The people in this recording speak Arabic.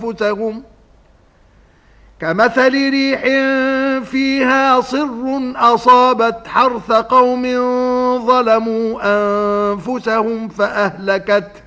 أنفسهم كمثل ريح فيها صر أصابت حرث قوم ظلموا أنفسهم فأهلكته